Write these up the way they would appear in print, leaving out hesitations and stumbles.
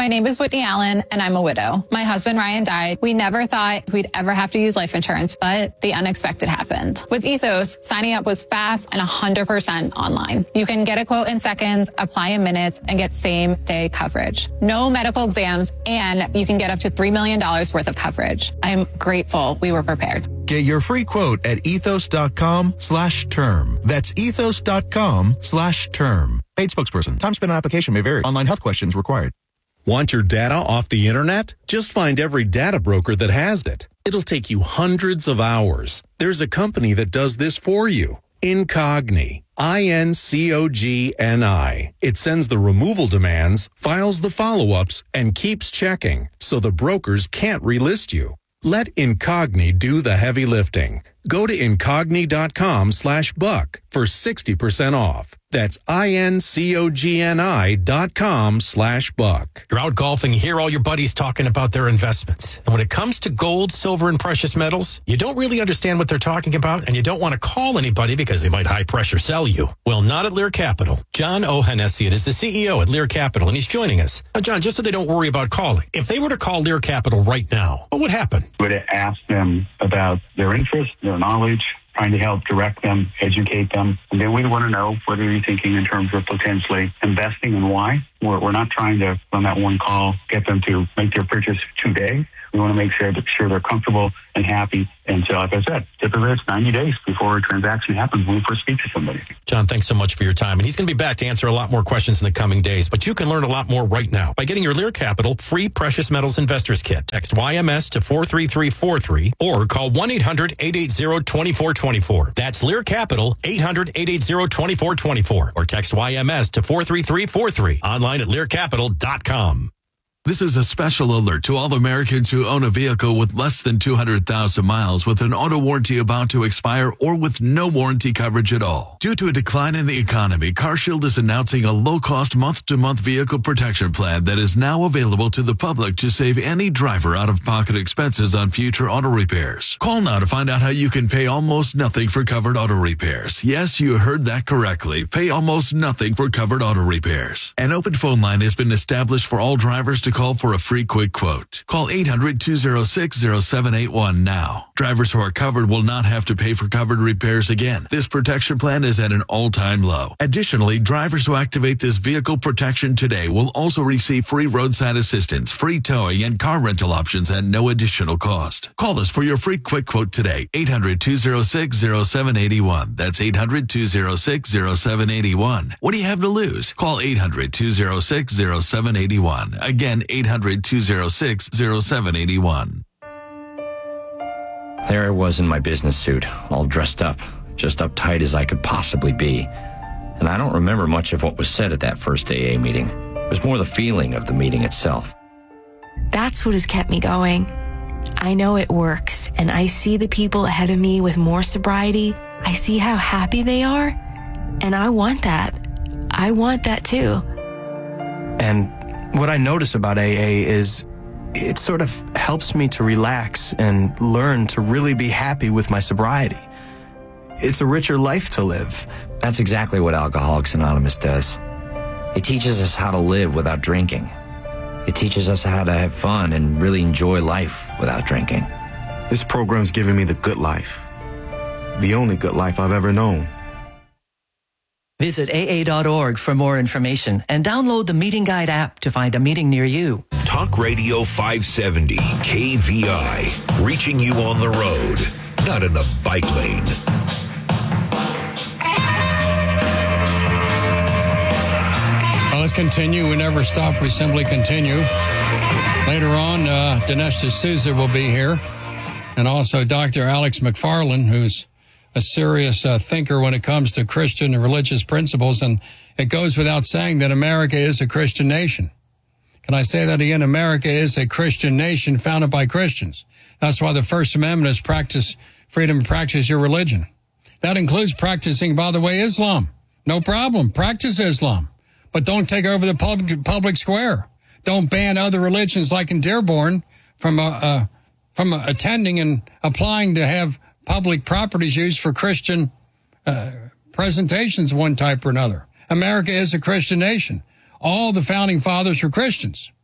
My name is Whitney Allen, and I'm a widow. My husband, Ryan, died. We never thought we'd ever have to use life insurance, but the unexpected happened. With Ethos, signing up was fast and 100% online. You can get a quote in seconds, apply in minutes, and get same-day coverage. No medical exams, and you can get up to $3 million worth of coverage. I'm grateful we were prepared. Get your free quote at ethos.com/term. That's ethos.com/term. Paid spokesperson. Time spent on application may vary. Online health questions required. Want your data off the internet? Just find every data broker that has it. It'll take you hundreds of hours. There's a company that does this for you. Incogni. INCOGNI. It sends the removal demands, files the follow-ups, and keeps checking, so the brokers can't relist you. Let Incogni do the heavy lifting. Go to incogni.com/buck for 60% off. That's INCOGNI.com/buck. You're out golfing, you hear all your buddies talking about their investments. And when it comes to gold, silver, and precious metals, you don't really understand what they're talking about, and you don't want to call anybody because they might high-pressure sell you. Well, not at Lear Capital. John Ohanessian is the CEO at Lear Capital, and he's joining us. Now, John, just so they don't worry about calling, if they were to call Lear Capital right now, what would happen? I would ask them about their interests, their knowledge, trying to help direct them, educate them. And then we want to know what are you thinking in terms of potentially investing and why. We're not trying to, on that one call, get them to make their purchase today. We want to make sure they're comfortable and happy. And so, like I said, typically it's 90 days before a transaction happens when we first speak to somebody. John, thanks so much for your time. And he's going to be back to answer a lot more questions in the coming days. But you can learn a lot more right now by getting your Lear Capital free Precious Metals Investors Kit. Text YMS to 43343 or call 1-800-880-2424. That's Lear Capital, 800-880-2424. Or text YMS to 43343. Online at learcapital.com. This is a special alert to all Americans who own a vehicle with less than 200,000 miles with an auto warranty about to expire or with no warranty coverage at all. Due to a decline in the economy, CarShield is announcing a low-cost month-to-month vehicle protection plan that is now available to the public to save any driver out-of-pocket expenses on future auto repairs. Call now to find out how you can pay almost nothing for covered auto repairs. Yes, you heard that correctly. Pay almost nothing for covered auto repairs. An open phone line has been established for all drivers to call for a free quick quote. Call 800-206-0781 now. Drivers who are covered will not have to pay for covered repairs again. This protection plan is at an all-time low. Additionally, drivers who activate this vehicle protection today will also receive free roadside assistance, free towing, and car rental options at no additional cost. Call us for your free quick quote today. 800-206-0781. That's 800-206-0781. What do you have to lose? Call 800-206-0781. Again, 800-206-0781. There I was in my business suit, all dressed up, just uptight as I could possibly be. And I don't remember much of what was said at that first AA meeting. It was more the feeling of the meeting itself. That's what has kept me going. I know it works, and I see the people ahead of me with more sobriety. I see how happy they are, and I want that. I want that too. And what I notice about AA is it sort of helps me to relax and learn to really be happy with my sobriety. It's a richer life to live. That's exactly what Alcoholics Anonymous does. It teaches us how to live without drinking. It teaches us how to have fun and really enjoy life without drinking. This program's giving me the good life. The only good life I've ever known. Visit AA.org for more information and download the Meeting Guide app to find a meeting near you. Talk Radio 570 KVI, reaching you on the road, not in the bike lane. Well, let's continue. We never stop. We simply continue. Later on, Dinesh D'Souza will be here, and also Dr. Alex McFarland, who's a serious thinker when it comes to Christian and religious principles. And it goes without saying that America is a Christian nation. Can I say that again? America is a Christian nation founded by Christians. That's why the First Amendment is freedom to practice your religion. That includes practicing, by the way, Islam. No problem. Practice Islam. But don't take over the public square. Don't ban other religions like in Dearborn from attending and applying to have public properties used for Christian presentations of one type or another. America is a Christian nation. All the founding fathers were Christians.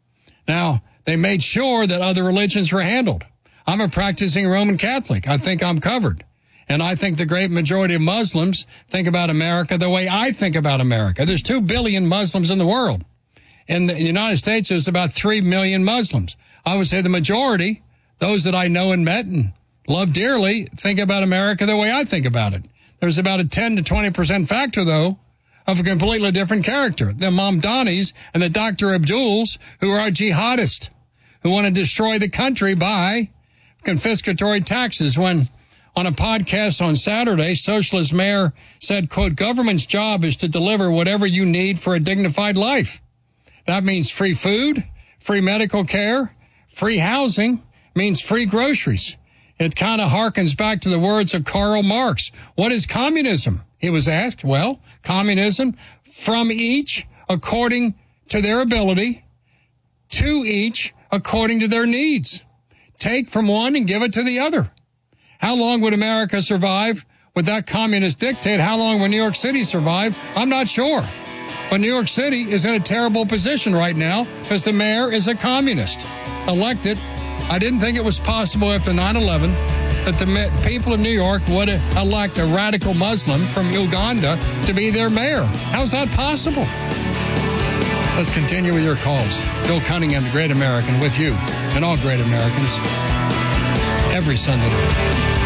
Now, they made sure that other religions were handled. I'm a practicing Roman Catholic. I think I'm covered. And I think the great majority of Muslims think about America the way I think about America. There's 2 billion Muslims in the world. In the United States, there's about 3 million Muslims. I would say the majority, those that I know and met and love dearly, think about America the way I think about it. There's about a 10 to 20% factor, though, of a completely different character. The Mamdanis and the Dr. Abduls, who are jihadists, who want to destroy the country by confiscatory taxes. When on a podcast on Saturday, socialist mayor said, quote, government's job is to deliver whatever you need for a dignified life. That means free food, free medical care, free housing, means free groceries. It kind of harkens back to the words of Karl Marx. What is communism? He was asked. Well, communism, from each according to their ability, to each according to their needs. Take from one and give it to the other. How long would America survive with that communist dictate? How long would New York City survive? I'm not sure. But New York City is in a terrible position right now because the mayor is a communist. Elected, I didn't think it was possible after 9/11 that the people of New York would elect a radical Muslim from Uganda to be their mayor. How's that possible? Let's continue with your calls. Bill Cunningham, the Great American, with you and all great Americans every Sunday night.